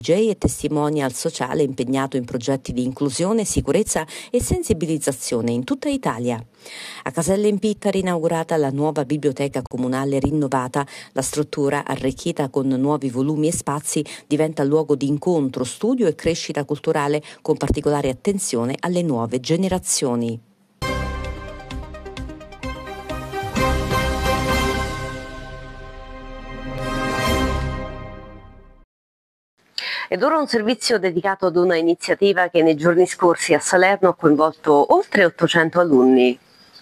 e testimonial sociale impegnato in progetti di inclusione, sicurezza e sensibilizzazione in tutta Italia. A Caselle in Pittari è inaugurata la nuova biblioteca comunale rinnovata. La struttura, arricchita con nuovi volumi e spazi, diventa luogo di incontro, studio e crescita culturale con particolare attenzione alle nuove generazioni. Ed ora un servizio dedicato ad una iniziativa che nei giorni scorsi a Salerno ha coinvolto oltre 800 alunni.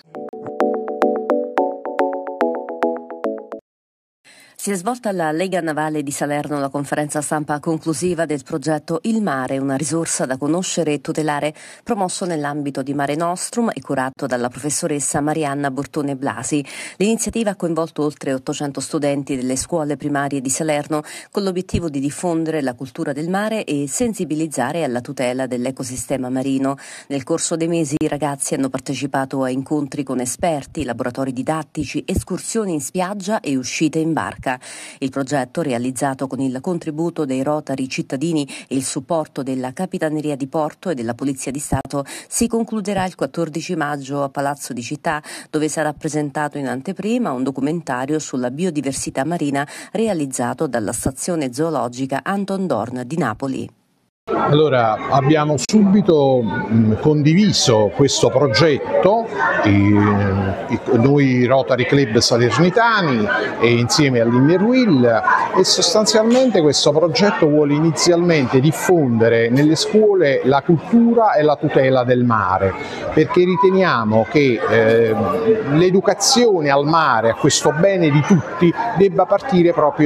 Si è svolta alla Lega Navale di Salerno la conferenza stampa conclusiva del progetto Il Mare, una risorsa da conoscere e tutelare, promosso nell'ambito di Mare Nostrum e curato dalla professoressa Marianna Bortone Blasi. L'iniziativa ha coinvolto oltre 800 studenti delle scuole primarie di Salerno con l'obiettivo di diffondere la cultura del mare e sensibilizzare alla tutela dell'ecosistema marino. Nel corso dei mesi i ragazzi hanno partecipato a incontri con esperti, laboratori didattici, escursioni in spiaggia e uscite in barca. Il progetto, realizzato con il contributo dei Rotary cittadini e il supporto della Capitaneria di Porto e della Polizia di Stato, si concluderà il 14 maggio a Palazzo di Città, dove sarà presentato in anteprima un documentario sulla biodiversità marina realizzato dalla stazione zoologica Anton Dorn di Napoli. Allora, abbiamo subito condiviso questo progetto, noi Rotary Club Salernitani e insieme all'Innerwill, e sostanzialmente questo progetto vuole inizialmente diffondere nelle scuole la cultura e la tutela del mare, perché riteniamo che l'educazione al mare, a questo bene di tutti, debba partire proprio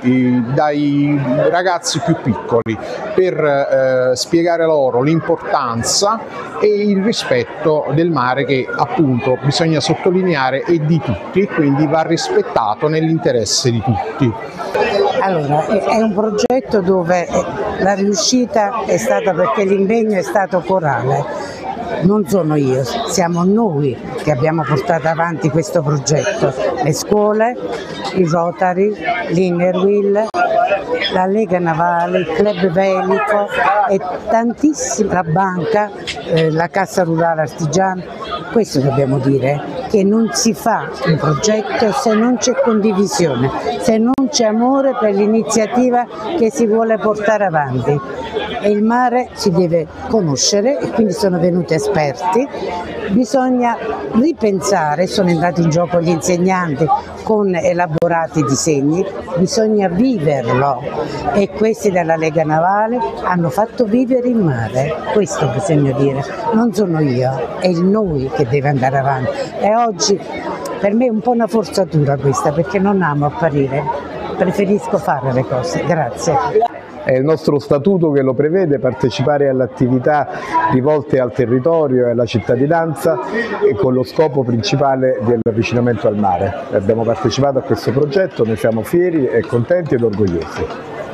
dai ragazzi più piccoli, per spiegare loro l'importanza e il rispetto del mare, che appunto bisogna sottolineare è di tutti, quindi va rispettato nell'interesse di tutti. Allora, è un progetto dove la riuscita è stata perché l'impegno è stato corale. Non sono io, siamo noi che abbiamo portato avanti questo progetto, le scuole, il Rotary, l'Innerwill, la Lega Navale, il Club Velico e tantissima, la banca, la Cassa Rurale Artigiana. Questo dobbiamo dire, che non si fa un progetto se non c'è condivisione, se non c'è amore per l'iniziativa che si vuole portare avanti. E il mare si deve conoscere e quindi sono venuti esperti, bisogna ripensare, sono entrati in gioco gli insegnanti con elaborati disegni, bisogna viverlo e questi della Lega Navale hanno fatto vivere il mare, questo bisogna dire, non sono io, è il noi che deve andare avanti e oggi per me è un po' una forzatura questa perché non amo apparire, preferisco fare le cose, grazie. È il nostro statuto che lo prevede, partecipare alle attività rivolte al territorio e alla cittadinanza e con lo scopo principale dell'avvicinamento al mare. Abbiamo partecipato a questo progetto, ne siamo fieri e contenti ed orgogliosi.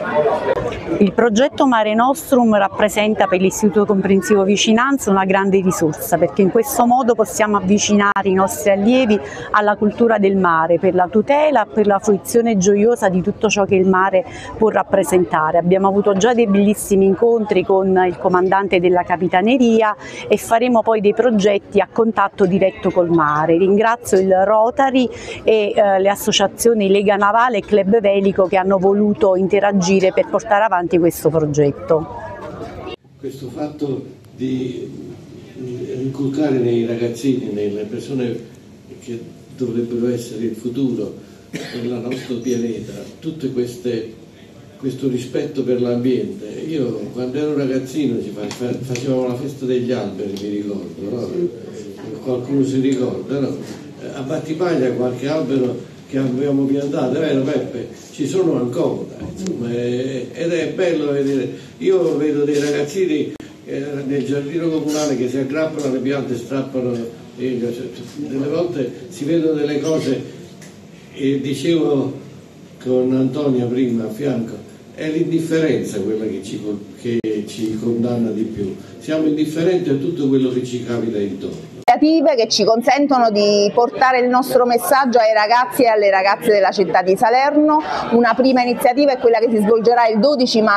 Il progetto Mare Nostrum rappresenta per l'Istituto Comprensivo Vicinanza una grande risorsa perché in questo modo possiamo avvicinare i nostri allievi alla cultura del mare per la tutela, per la fruizione gioiosa di tutto ciò che il mare può rappresentare. Abbiamo avuto già dei bellissimi incontri con il comandante della Capitaneria e faremo poi dei progetti a contatto diretto col mare. Ringrazio il Rotary e le associazioni Lega Navale e Club Velico che hanno voluto interagire per portare avanti questo progetto. Questo fatto di inculcare nei ragazzini, nelle persone che dovrebbero essere il futuro del nostro pianeta, tutto questo rispetto per l'ambiente. Io quando ero ragazzino facevamo la festa degli alberi, mi ricordo, no? Qualcuno si ricorda, no? A Battipaglia qualche albero che abbiamo piantato, è vero Peppe? Ci sono ancora, insomma, ed è bello vedere. Io vedo dei ragazzini nel giardino comunale che si aggrappano alle piante, strappano, delle volte si vedono delle cose, e dicevo con Antonia prima a fianco, è l'indifferenza quella che ci condanna di più, siamo indifferenti a tutto quello che ci capita intorno. Che ci consentono di portare il nostro messaggio ai ragazzi e alle ragazze della città di Salerno. Una prima iniziativa è quella che si svolgerà il 12 maggio